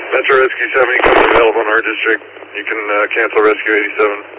Metro Rescue 70 comes available in our district. You can cancel Rescue 87.